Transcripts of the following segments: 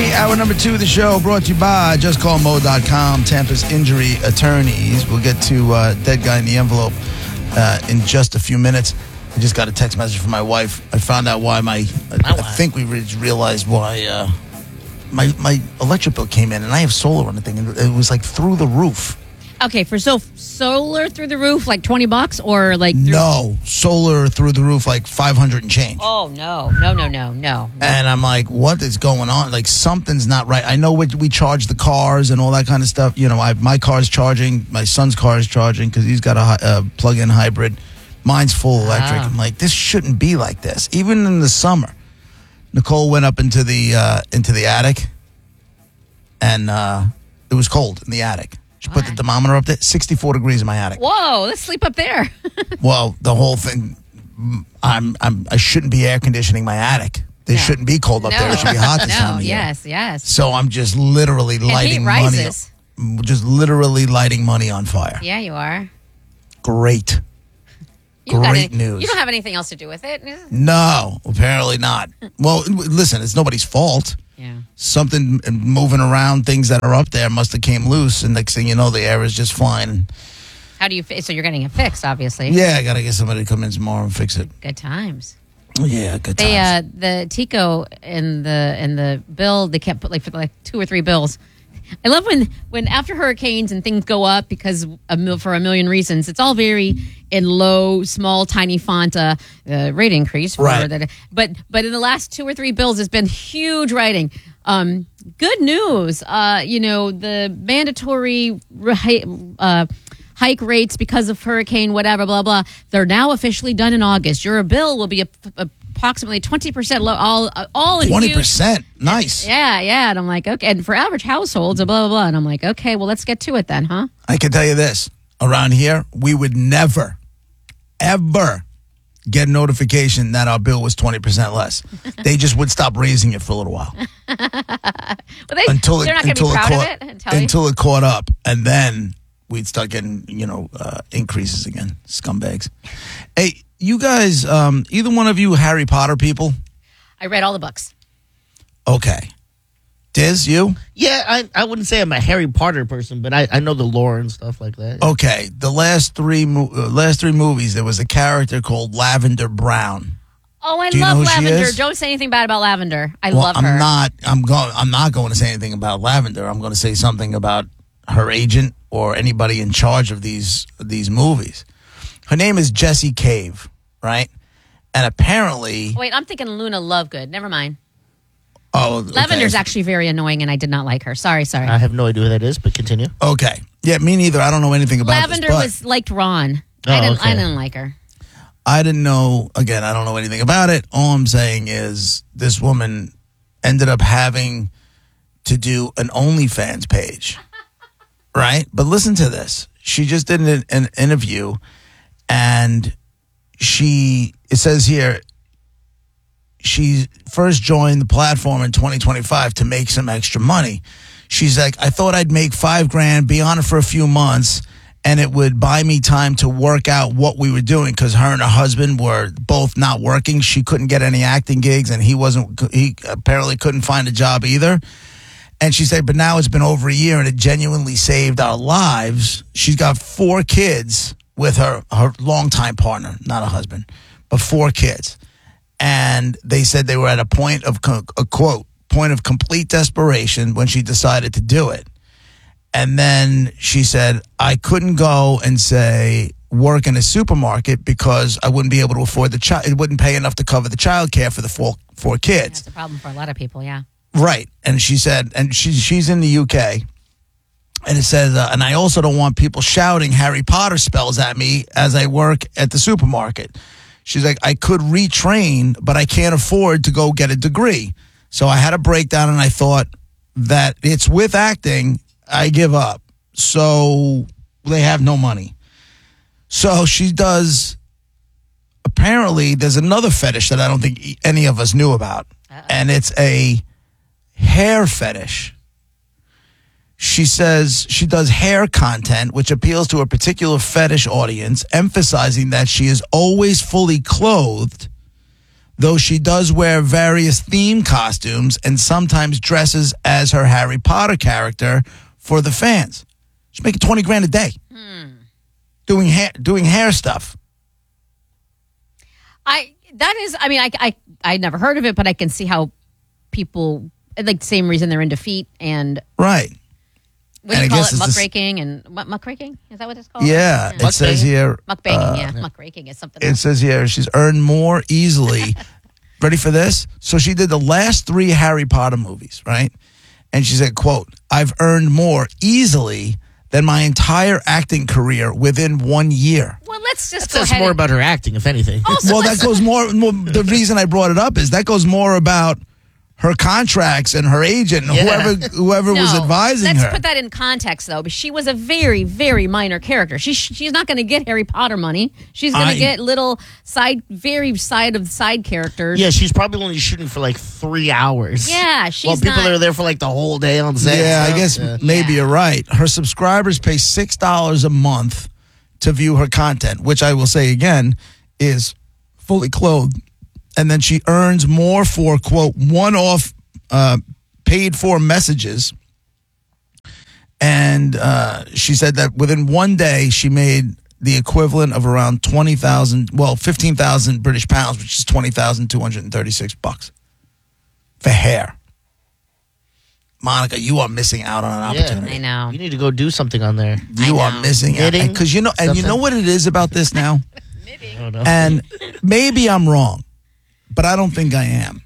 Hey, hour number 2 of the show brought to you by JustCallMo.com, Tampa's injury attorneys. We'll get to Dead Guy in the Envelope in just a few minutes. I just got a text message from my wife. I found out why I think we realized why my electric bill came in, and I have solar on the thing, and it was like through the roof. Okay, for solar through the roof, like $20, or like no, solar through the roof, like 500 and change. Oh no. And I'm like, what is going on? Like, something's not right. I know we charge the cars and all that kind of stuff. You know, my car's charging, my son's car is charging because he's got a plug-in hybrid. Mine's full electric. I'm like, this shouldn't be like this. Even in the summer, Nicole went up into the attic, and it was cold in the attic. She put the thermometer up there, 64 degrees in my attic. Whoa, let's sleep up there. Well, the whole thing, I shouldn't be air conditioning my attic. They shouldn't be cold up there. It should be hot this time of year. Yes. So I'm just literally lighting money. Just literally lighting money on fire. Yeah, you are. Great. Great news. You don't have anything else to do with it? No, apparently not. Well, listen, it's nobody's fault. Yeah. Something moving around, things that are up there must have came loose, and next thing you know, the air is just flying. How do you? So you're getting it fixed, obviously. Yeah, I gotta get somebody to come in tomorrow and fix it. Good times. Yeah, good times. The Tico in the bill, they kept put for 2 or 3 bills. I love when after hurricanes and things go up because for a million reasons, it's all very in low, small, tiny font rate increase. Right. But in the last 2 or 3 bills, it's been huge writing. Good news. The mandatory hike rates because of hurricane, whatever, blah, blah. They're now officially done in August. Your bill will be approximately 20% low, all in 20%? Nice. Yeah. And I'm like, okay. And for average households, blah, blah, blah. And I'm like, okay, well, let's get to it then, huh? I can tell you this. Around here, we would never, ever get a notification that our bill was 20% less. They just would stop raising it for a little while. Until it caught up. And then we'd start getting, increases again. Scumbags. Hey, you guys, either one of you Harry Potter people? I read all the books. Okay. Diz, you? Yeah, I wouldn't say I'm a Harry Potter person, but I know the lore and stuff like that. Okay. The last three movies, there was a character called Lavender Brown. Oh, I love Lavender. Don't say anything bad about Lavender. I love her. I'm not going to say anything about Lavender. I'm going to say something about her agent or anybody in charge of these movies. Her name is Jessie Cave, right? And apparently... Wait, I'm thinking Luna Lovegood. Never mind. Oh, okay. Lavender's actually very annoying, and I did not like her. Sorry. I have no idea who that is, but continue. Okay. Yeah, me neither. I don't know anything about Lavender liked Ron. Oh, I didn't like her. I didn't know. Again, I don't know anything about it. All I'm saying is this woman ended up having to do an OnlyFans page, right? But listen to this. She just did an interview, and it says here, she first joined the platform in 2025 to make some extra money. She's like, I thought I'd make $5,000, be on it for a few months, and it would buy me time to work out what we were doing, because her and her husband were both not working. She couldn't get any acting gigs, and he apparently couldn't find a job either. And she said, but now it's been over a year, and it genuinely saved our lives. She's got 4 kids with her longtime partner, not a husband, but 4 kids. And they said they were at a point of, point of complete desperation when she decided to do it. And then she said, I couldn't go and say work in a supermarket because I wouldn't be able to afford it wouldn't pay enough to cover the child care for the 4 kids. That's a problem for a lot of people, yeah. Right. And she said, and she's in the UK. And it says, and I also don't want people shouting Harry Potter spells at me as I work at the supermarket. She's like, I could retrain, but I can't afford to go get a degree. So I had a breakdown, and I thought that it's with acting, I give up. So they have no money. So she does, apparently there's another fetish that I don't think any of us knew about. And it's a hair fetish. She says she does hair content, which appeals to a particular fetish audience, emphasizing that she is always fully clothed, though she does wear various theme costumes and sometimes dresses as her Harry Potter character for the fans. She's making 20 grand a day doing hair stuff. I never heard of it, but I can see how people, like the same reason they're into feet and Right. what do you call it? Muckraking and muckraking? Is that what it's called? Yeah. It says here. Muckbanging, muckraking is something It else. says here she's earned more easily. Ready for this? So she did the last 3 Harry Potter movies, right? And she said, quote, I've earned more easily than my entire acting career within 1 year. Well, let's just That go says ahead more and- about her acting, if anything. Also, Well, that goes more, the reason I brought it up is that goes more about her contracts and her agent and Yeah. whoever was No, advising let's her. put that in context, though. But she was a very, very minor character. She's not going to get Harry Potter money. She's going to get little side characters. Yeah, she's probably only shooting for like 3 hours. Yeah, she's While people not- are there for like the whole day on set. Yeah, I so, guess maybe you're right. Her subscribers pay $6 a month to view her content, which I will say again is fully clothed. And then she earns more for, quote, one-off paid for messages. And she said that within 1 day, she made the equivalent of around 15,000 British pounds, which is $20,236 for hair. Monica, you are missing out on an opportunity. I know. You need to go do something on there. You I are know. missing out. Knitting, Because you know something. what it is about this now? I don't know. And maybe I'm wrong, but I don't think I am.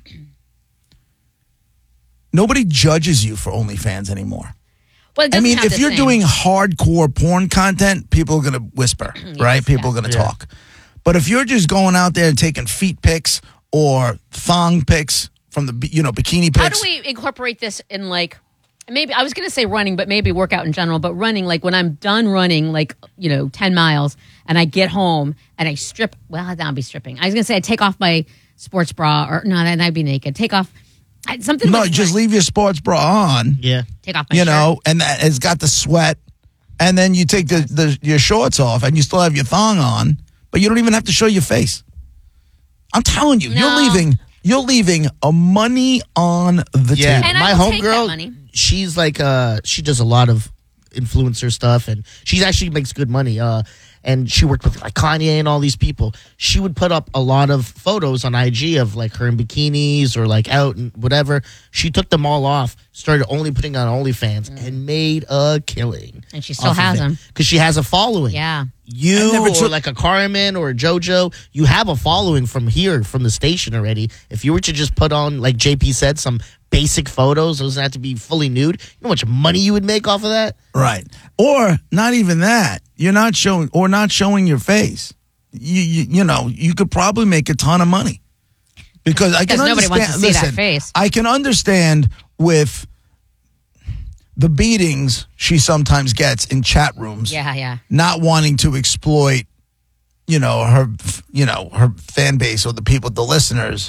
Nobody judges you for OnlyFans anymore. Well, it I doesn't mean, have if the you're same- doing hardcore porn content, people are going to whisper, right? People are going to Yeah. talk. But if you're just going out there and taking feet pics or thong pics from the, bikini pics. How do we incorporate this in maybe I was going to say running, but maybe workout in general, but running, like when I'm done running, 10 miles and I get home and I strip, well, I'd not be stripping. I was going to say I take off my sports bra that'd be naked. Take off something. No, with- just leave your sports bra on. Yeah. take off my shirt. And it's got the sweat, and then you take your shorts off, and you still have your thong on, but you don't even have to show your face. I'm telling you, No. you're leaving a money on the Yeah. table. And My I will take that homegirl, money. she's like, she does a lot of influencer stuff, and she actually makes good money. And she worked with like Kanye and all these people. She would put up a lot of photos on IG of like her in bikinis or like out and whatever. She took them all off, started only putting on OnlyFans, and made a killing. And she still has them. because she has a following. Yeah. You I never or took- like a Carmen or a JoJo, you have a following from here, from the station already. If you were to just put on, like JP said, some basic photos, doesn't have to be fully nude, you know how much money you would make off of that? Right. Or not even that. You're not showing your face. You could probably make a ton of money. Because I can Because nobody understand. wants to see that listen, face. I can understand with the beatings she sometimes gets in chat rooms. Yeah. Not wanting to exploit, her fan base or the people, the listeners,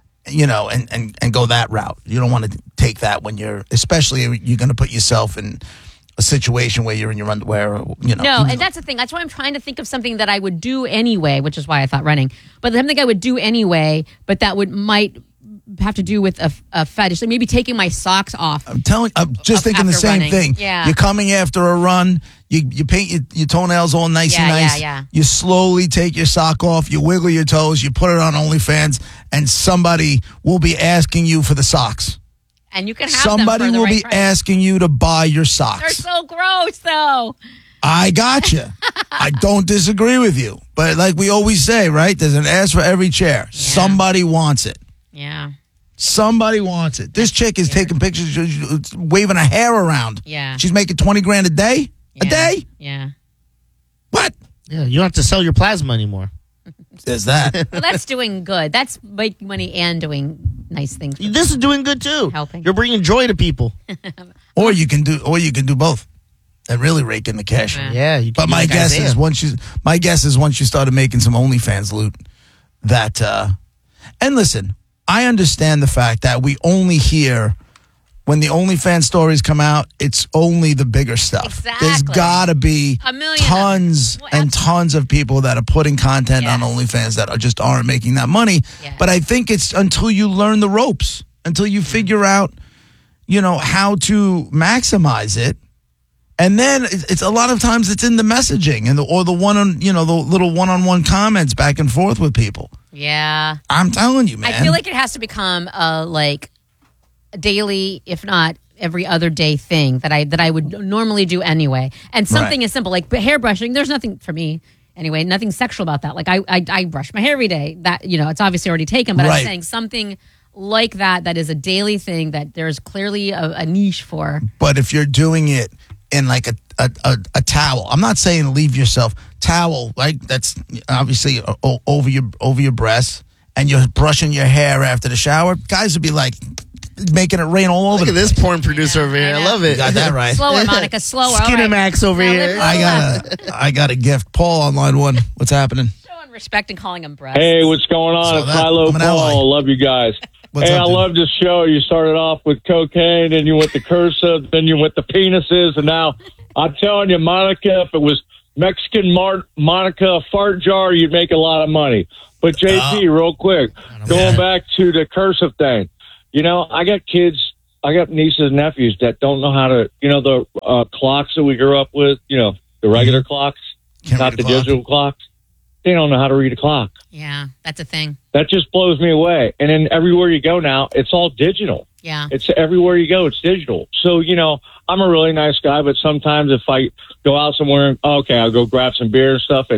and go that route. You don't want to take that when especially you're going to put yourself in a situation where you're in your underwear, No, and that's the thing. That's why I'm trying to think of something that I would do anyway, which is why I thought running. But something I would do anyway, but that might have to do with a fetish. Like maybe taking my socks off. I'm just thinking the after same running. thing. Yeah. You're coming after a run. You paint your toenails all nice and Yeah, nice. yeah. You slowly take your sock off. You wiggle your toes. You put it on OnlyFans, and somebody will be asking you for the socks. And you can have Somebody them for the will right be price. asking you to buy your They're socks. so gross, though. I got you. I don't disagree with you. But like we always say, right? There's an ass for every chair. Somebody wants it. Yeah. Somebody wants it. This chick is taking pictures, she's waving her hair around. Yeah. She's making 20 grand a day? A Yeah. day? Yeah. What? Yeah, you don't have to sell your plasma anymore. There's that. Well, that's doing good. That's making money and doing nice things. This is doing good too. Helping. You're bringing joy to people. or you can do both and really rake in the cash. Yeah. Yeah, you can But be my like guess Isaiah. is once you started making some OnlyFans loot, that and listen, I understand the fact that we only hear when the OnlyFans stories come out, it's only the bigger stuff. Exactly. There's got to be A million tons of them. and tons of people that are putting content on Yes. OnlyFans that just aren't making that money. Yes. But I think it's until you learn the ropes, until you figure out, how to maximize it. And then it's a lot of times it's in the messaging or the the little one-on-one comments back and forth with people. Yeah. I'm telling you, man. I feel like it has to become a daily, if not every other day thing that I would normally do anyway. And something Right. as simple like hairbrushing. There's nothing for me anyway. Nothing sexual about that. Like I brush my hair every day. That it's obviously already taken. But Right. I'm saying something like that is a daily thing that there's clearly a niche for. But if you're doing it in like a towel, I'm not saying leave yourself towel, like that's obviously over your breasts, and you're brushing your hair after the shower. Guys would be like making it rain all over. Look at the this place. porn producer over here. I love it. You got that right. Slower, Monica. Slower. All right. Skinamax over Now here. live I got a gift. Paul on line 1. What's happening? showing respect and calling them breasts. Hey, what's going on? So It's that- Kylo I'm an ally. Paul. Love you guys. What's hey, up, I dude? love this show. You started off with cocaine, then you went to cursive, then you went to penises, and now I'm telling you, Monica, if it was Mexican Monica fart jar, you'd make a lot of money. But JP, real quick, going back to the cursive thing, I got kids, I got nieces and nephews that don't know how to, the clocks that we grew up with, the regular clocks, Can't not read the a clock. digital clocks. They don't know how to read a clock. Yeah, that's a thing. That just blows me away. And then everywhere you go now, it's all digital. Yeah. It's everywhere you go, it's digital. So, I'm a really nice guy, but sometimes if I go out somewhere, okay, I'll go grab some beer and stuff.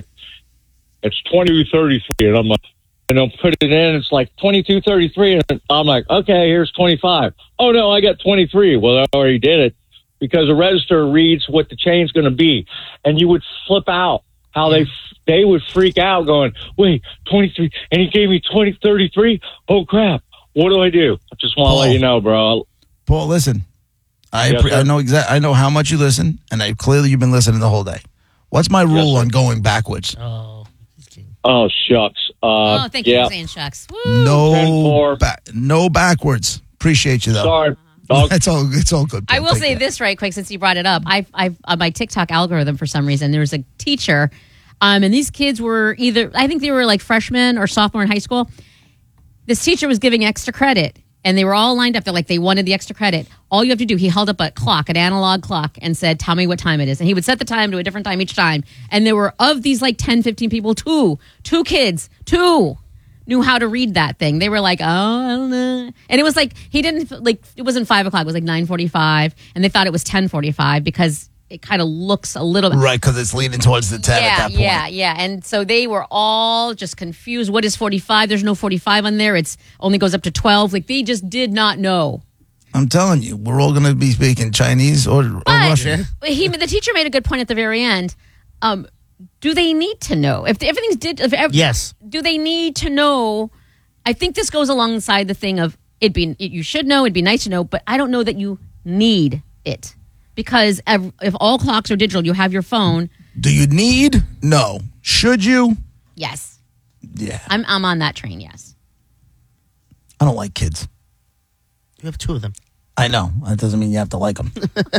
It's 22.33, and I'm like, put it in. It's like 22.33, and I'm like, okay, here's 25. Oh no, I got 23. Well, I already did it because the register reads what the change's going to be, and you would flip out how they would freak out, going, wait, 23, and he gave me 20.33. Oh crap, what do I do? I just want to let you know, bro. Paul, listen. Yes, sir. I know I know how much you listen, and clearly you've been listening the whole day. What's my rule sir. on going backwards? Oh, he's king. Oh shucks. Oh, thank you yeah. for saying shucks. Woo. No, 10-4. no backwards. Appreciate you though. Sorry. Dog. It's all good. I Paul. will Take say care. this right quick since you brought it up. I've on my TikTok algorithm for some reason there was a teacher, and these kids were I think they were like freshmen or sophomore in high school. This teacher was giving extra credit, and they were all lined up. They wanted the extra credit. All you have to do, he held up a clock, an analog clock, and said, "Tell me what time it is." And he would set the time to a different time each time. And there were of these 10, 15 people, two kids knew how to read that thing. They were like, oh, I don't know. And it was he didn't, it wasn't 5 o'clock. It was 9:45. And they thought it was 10:45 because it kind of looks a little bit. Right, because it's leaning towards the 10 at that point. Yeah. And so they were all just confused. What is 45? There's no 45 on there. It's only goes up to 12. They just did not know. I'm telling you, we're all going to be speaking Chinese or Russian. The teacher made a good point at the very end. Do they need to know if everything's Yes. Do they need to know? I think this goes alongside the thing of you should know. It'd be nice to know, but I don't know that you need it because if all clocks are digital, you have your phone. Do you need? No. Should you? Yes, Yeah. I'm on that train. Yes. I don't like kids. You have 2 of them. I know. That doesn't mean you have to like them.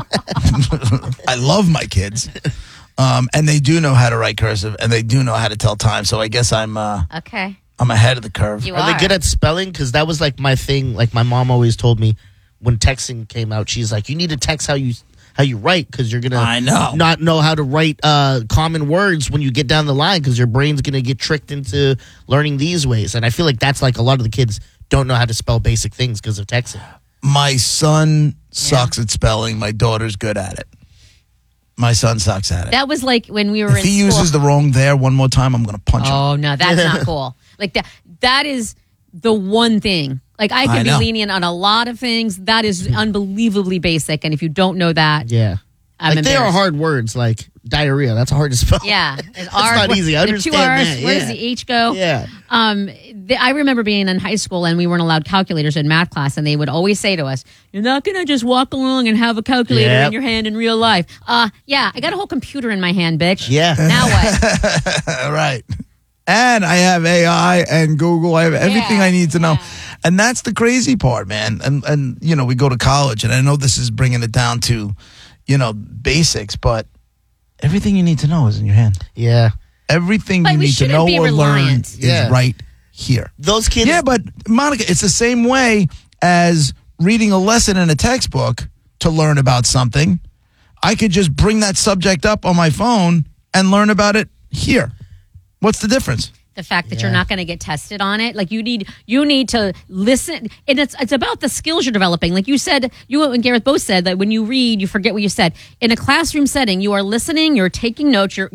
I love my kids. And they do know how to write cursive, and they do know how to tell time. So I guess I'm Okay. ahead of the curve. You Are they good at spelling? Because that was my thing. My mom always told me when texting came out, she's like, you need to text how you write because you're gonna I know. not know how to write common words when you get down the line because your brain's gonna get tricked into learning these ways. And I feel like that's a lot of the kids don't know how to spell basic things because of texting. My son sucks at spelling. My daughter's good at it. My son sucks at it. That was when we were If in he school. uses the wrong there one more time, I'm going to punch him. Oh no, that's not cool. That is the one thing. I I can be know. lenient on a lot of things. That is unbelievably basic, and if you don't know that, Yeah. I'm they are embarrassed. hard words like diarrhea. That's hard to spell. Yeah, That's not easy. I the understand 2 R's, that. where Yeah. does the H go? Yeah. I remember being in high school and we weren't allowed calculators in math class, and they would always say to us, "You're not going to just walk along and have a calculator Yep. in your hand in real life." Yeah, I got a whole computer in my hand, bitch. Yeah. Now what? Right. And I have AI and Google. I have everything Yeah, I need to know. yeah. And that's the crazy part, man. And you know, we go to college, and I know this is bringing it down to, you know, basics, but everything you need to know is in your hand. Yeah. Everything But you we need to shouldn't know be or learn reliant. is Yeah. right here. Those kids. Yeah, but Monica, it's the same way as reading a lesson in a textbook to learn about something. I could just bring that subject up on my phone and learn about it here. What's the difference? The fact that you're not going to get tested on it, like you need to listen, and it's about the skills you're developing. Like you said, you and Gareth both said that when you read, you forget what you said. In a classroom setting, you are listening, you're taking notes, you're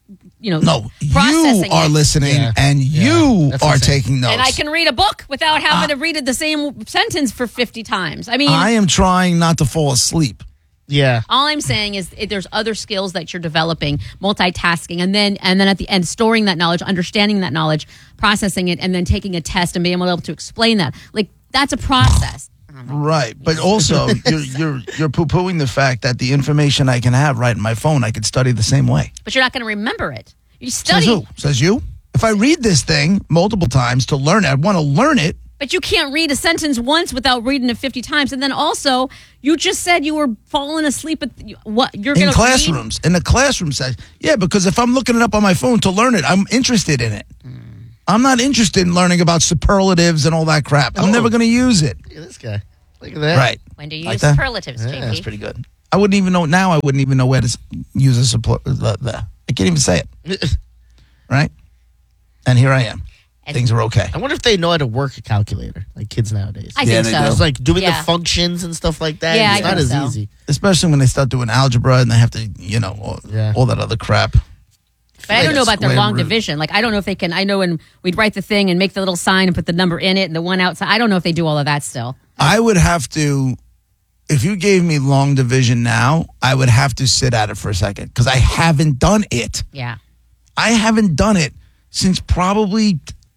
No, you processing are it. listening Yeah. and you That's what are I'm saying. taking notes. And I can read a book without having to read it the same sentence for 50 times. I mean, I am trying not to fall asleep. Yeah. all I'm saying is there's other skills that you're developing, multitasking, and then at the end, storing that knowledge, understanding that knowledge, processing it, and then taking a test and being able to explain that. Like that's a process. Right, but also you're poo-pooing the fact that the information I can have right in my phone, I could study the same way. But you're not going to remember it. You Says study, who? Says you? If I read this thing multiple times to learn it, I want to learn it. but you can't read a sentence once without reading it 50 times. And then also, you just said you were falling asleep at what you're going In to classrooms, in the classroom says, yeah, because if I'm looking it up on my phone to learn it, I'm interested in it. I'm not interested in learning about superlatives and all that crap. I'm Oh. never going to use it. Look at this guy. Look at that. Right. When do you Like use that? superlatives, Yeah, JP? That's pretty good. I wouldn't even know now. I wouldn't even know where to use a support. I can't even say it. Right. And here I am. And- Things are okay. I wonder if they know how to work a calculator, like kids nowadays. I Yeah, think they so. do. It's like doing Yeah. the functions and stuff like that. Yeah, it's I not think as so. easy. Especially when they start doing algebra and they have to, you know, all that other crap. But I don't know about their Square long root. division. Like, I don't know if they can. I know when we'd write the thing and make the little sign and put the number in it and the one outside. I don't know if they do all of that still. I would have to, if you gave me long division now, I would have to sit at it for a second because I haven't done it. Yeah. I haven't done it since probably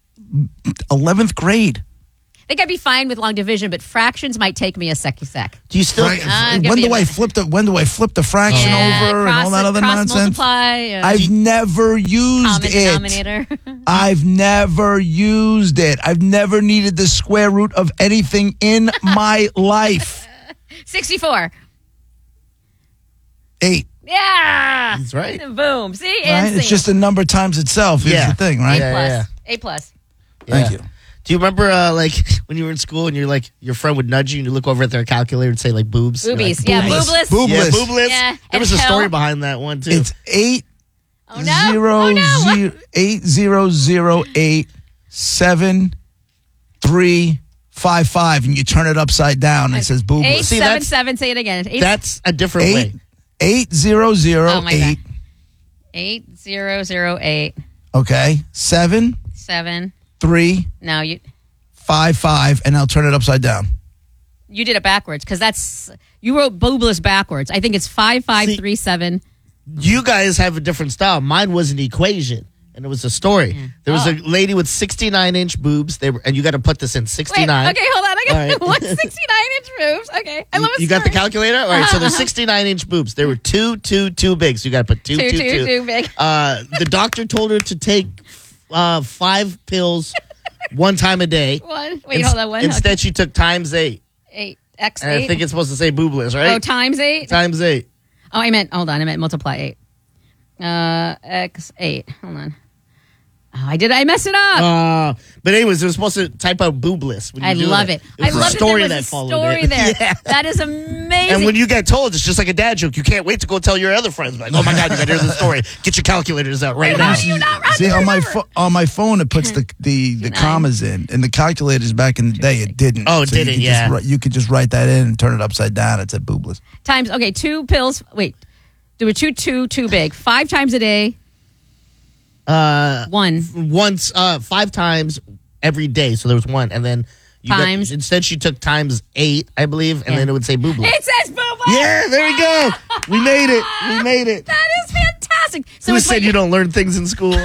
11th grade. I think I'd be fine with long division, but fractions might take me a sec. Do you still? Right? I'm gonna When be do a I minute. flip the? When do I flip the fraction over and all that other cross nonsense? multiply. I've never used common it. denominator. I've never used it. I've never needed the square root of anything in my life. 64. 8. Yeah. That's right. Boom. See? Right? And It's just a number times itself. Here's Yeah. the thing, right? Yeah. plus. A plus. Thank Yeah. you. Do you remember like when you were in school and you're like your friend would nudge you and you look over at their calculator and say like boobs? You're Boobies. like, Yeah, Boobless. boobless. Boob- Yeah, Boobless. boobless. Yeah, There and was a hell. story behind that one too. It's 8 Oh, no. 0 Oh, no. 0 8008 7355 and you turn it upside down and it says boobless. 877. Say it again. That's a different 8 way. 8008. 8008. Okay. 7 7. 3 No, you 5 5 and I'll turn it upside down. did it backwards because you wrote boobless backwards. I think it's 5537. You guys have a different style. Mine was an equation, and it was a story. There was a lady with 69-inch boobs. And you got to put this in Wait, 69. okay, hold on. I got All right. 169-inch boobs. Okay, I love a You got the story. calculator? All right, so there's 69-inch boobs. There were too big, so you got to put two. Too big. The doctor told her to take 5 pills one time a day. One. Wait, hold on. One. Instead, she took times 8. 8. X And I 8. think it's supposed to say boobless, right? Oh, times 8. Times 8. Oh, hold on. I meant multiply 8. X 8. Hold on. Oh, I messed it up. But anyways, it was supposed to type out boobless. When you I do love that. it. I was love a story that there that was a followed story it. there. Yeah. That is amazing. And when you get told, it's just like a dad joke. You can't wait to go tell your other friends. Like, oh my God, you got to hear the story. Get your calculators out right How now. do you not See, on my remember? on my phone, it puts the commas in, and the calculators back in the day, it didn't. Oh, it you didn't, could yeah. you could just write that in and turn it upside down. It said boobless. Times, okay, 2 pills. Wait, there were too big. 5 times a day. 1. Once, 5 times every day. So there was 1. And then Times. instead, she took times 8, I believe. And Yeah. then it would say boobless. It says boobless. Yeah, there we go. We made it. We made it. That is fantastic. So Who it's said like you don't learn things in school?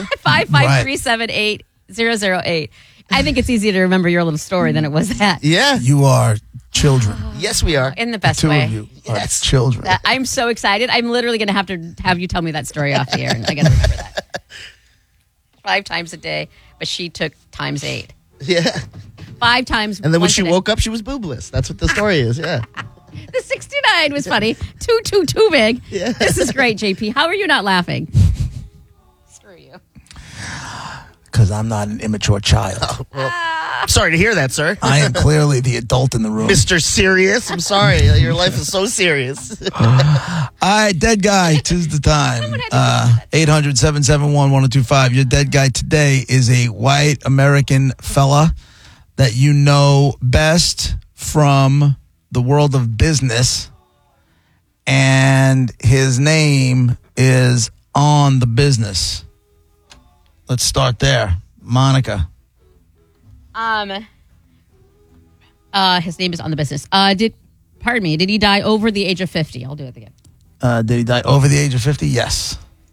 55378 I think it's easier to remember your little story than it was that. Yeah. You are children. Yes, we are. In the best Two way. of you are Yes. children. I'm so excited. I'm literally going to have you tell me that story off the air. And I got to remember that. 5 times a day, but she took times 8. Yeah. 5 times. And then when once she a day. woke up, she was boobless. That's what the story is. Yeah. The 69 was funny. Too big. Yeah. This is great, JP. How are you not laughing? Screw you. Because I'm not an immature child. I'm sorry to hear that, sir. I am clearly the adult in the room. Mr. Serious. I'm sorry. Your life is so serious. All right, dead guy, 'tis the time. 800-771-1025. Your dead guy today is a white American fella that you know best from the world of business. And his name is on the business. Let's start there. Monica. His name is on the business. Did he die over the age of 50? I'll do it again. Did he die over the age of 50? Yes.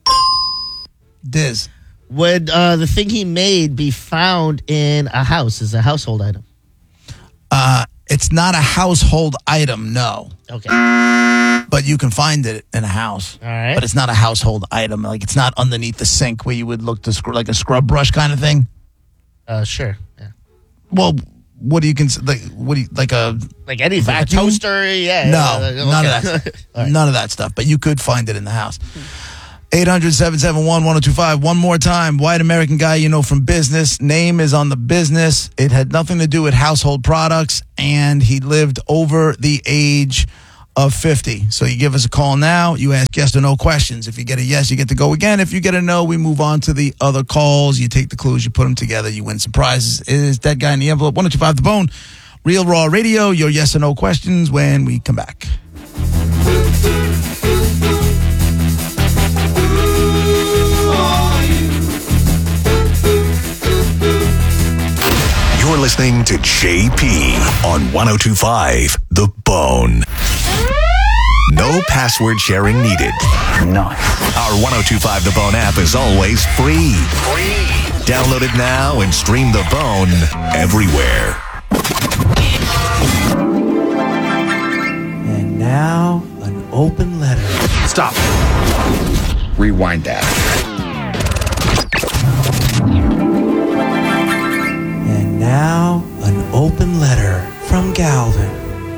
Diz. Would the thing he made be found in a house as a household item? It's not a household item, no. Okay. But you can find it in a house. All right. But it's not a household item. Like, it's not underneath the sink where you would look to like a scrub brush kind of thing. Sure. Yeah. Well, what do you consider? Like a Like anything. vacuum? A toaster, yeah. No, Okay. none of that. All right. None of that stuff. But you could find it in the house. 800-771-1025. One more time. White American guy you know from business. Name is on the business. It had nothing to do with household products, and he lived over the age of 50. So you give us a call now. You ask yes or no questions. If you get a yes, you get to go again. If you get a no, we move on to the other calls. You take the clues, you put them together, you win some prizes. It is Dead Guy in the Envelope. 1025 The Bone. Real Raw Radio. Your yes or no questions when we come back. You're listening to JP on 1025 The Bone. No password sharing needed. Nice. Our 1025 The Bone app is always free. Download it now and stream The Bone everywhere. And now, an open letter. Stop. Rewind that. And now, an open letter from Galvin.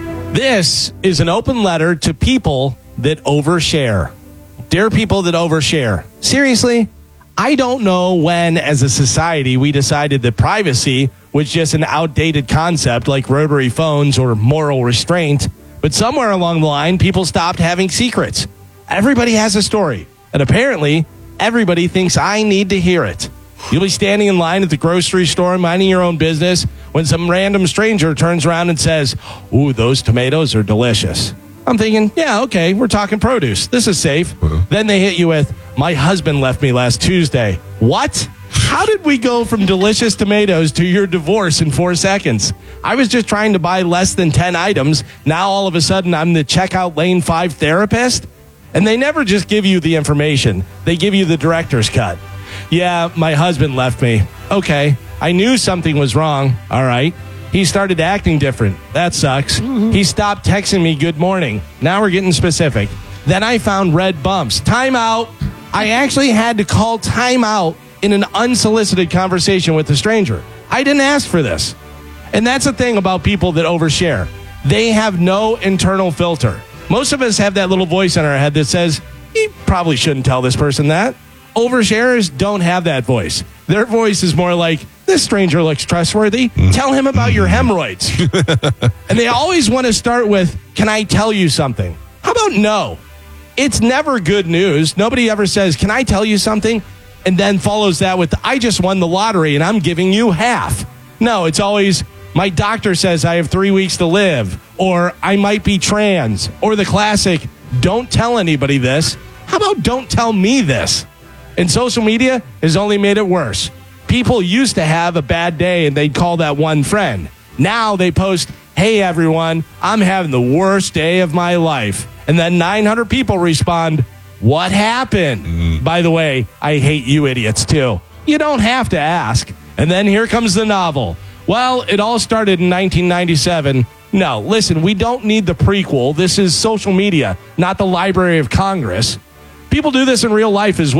This is an open letter to people that overshare. Dear people that overshare, seriously, I don't know when, as a society, we decided that privacy was just an outdated concept like rotary phones or moral restraint, but somewhere along the line, people stopped having secrets. Everybody has a story, and apparently, everybody thinks I need to hear it. You'll be standing in line at the grocery store, minding your own business, when some random stranger turns around and says, "Ooh, those tomatoes are delicious." I'm thinking, yeah, okay, we're talking produce. This is safe. Then they hit you with, "My husband left me last Tuesday." What? How did we go from delicious tomatoes to your divorce in 4 seconds? I was just trying to buy less than 10 items. Now all of a sudden I'm the checkout lane 5 therapist? And they never just give you the information. They give you the director's cut. Yeah, my husband left me. Okay, I knew something was wrong. All right. He started acting different. That sucks. He stopped texting me good morning. Now we're getting specific. Then I found red bumps. Time out. I actually had to call time out in an unsolicited conversation with a stranger. I didn't ask for this. And that's the thing about people that overshare. They have no internal filter. Most of us have that little voice in our head that says, "You probably shouldn't tell this person that." Oversharers don't have that voice. Their voice is more like, "This stranger looks trustworthy. Tell him about your hemorrhoids." And they always want to start with, "Can I tell you something?" How about no? It's never good news. Nobody ever says, "Can I tell you something?" and then follows that with, "I just won the lottery and I'm giving you half." No, it's always, "My doctor says I have 3 weeks to live," or "I might be trans," or the classic, "Don't tell anybody this." How about "Don't tell me this"? And social media has only made it worse. People used to have a bad day and they'd call that one friend. Now they post, "Hey everyone, I'm having the worst day of my life." And then 900 people respond, "What happened?" By the way, I hate you idiots too. You don't have to ask. And then here comes the novel. Well, it all started in 1997. No, listen, we don't need the prequel. This is social media, not the Library of Congress. People do this in real life as well.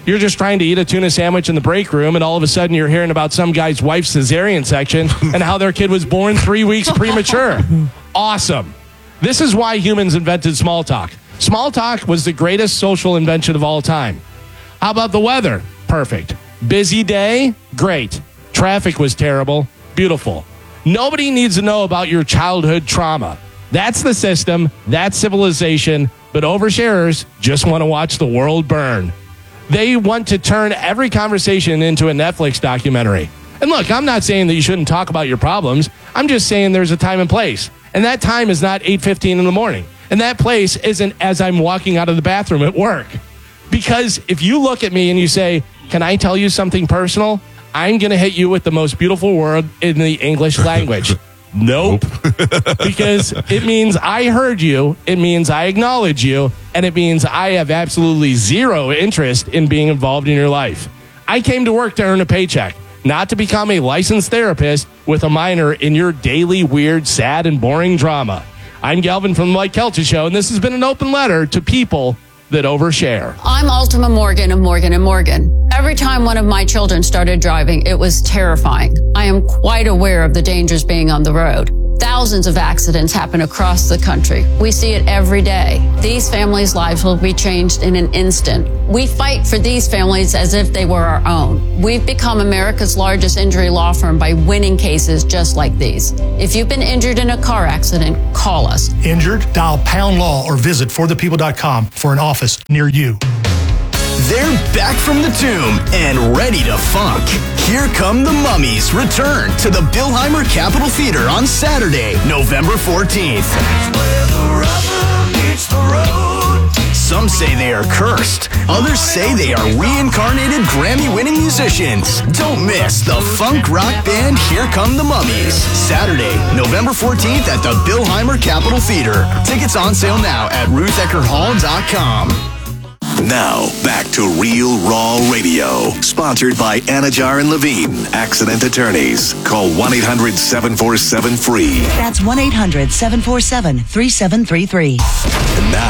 You're just trying to eat a tuna sandwich in the break room, and all of a sudden you're hearing about some guy's wife's cesarean section and how their kid was born 3 weeks premature. Awesome. This is why humans invented small talk. Small talk was the greatest social invention of all time. How about the weather? Perfect. Busy day? Great. Traffic was terrible? Beautiful. Nobody needs to know about your childhood trauma. That's the system. That's civilization. But oversharers just want to watch the world burn. They want to turn every conversation into a Netflix documentary. And look, I'm not saying that you shouldn't talk about your problems. I'm just saying there's a time and place. And that time is not 8:15 in the morning. And that place isn't as I'm walking out of the bathroom at work. Because if you look at me and you say, can I tell you something personal? I'm going to hit you with the most beautiful word in the English language. Nope. Because it means I heard you, it means I acknowledge you, and it means I have absolutely zero interest in being involved in your life. I came to work to earn a paycheck, not to become a licensed therapist with a minor in your daily weird, sad, and boring drama. I'm Galvin from the Mike Kelty Show, and this has been an open letter to people that overshare. I'm Ultima Morgan of Morgan & Morgan. Every time one of my children started driving, it was terrifying. I am quite aware of the dangers being on the road. Thousands of accidents happen across the country. We see it every day. These families' lives will be changed in an instant. We fight for these families as if they were our own. We've become America's largest injury law firm by winning cases just like these. If you've been injured in a car accident, call us. Injured? Dial pound law or visit forthepeople.com for an office near you. They're back from the tomb and ready to funk. Here Come the Mummies return to the Billheimer Capitol Theater on Saturday, November 14th. Some say they are cursed. Others say they are reincarnated Grammy-winning musicians. Don't miss the funk rock band Here Come the Mummies. Saturday, November 14th at the Billheimer Capitol Theater. Tickets on sale now at rutheckerhall.com. Now, back to Real Raw Radio. Sponsored by Anajar and Levine, Accident Attorneys. Call 1-800-747-FREE. That's 1-800-747-3733. Now.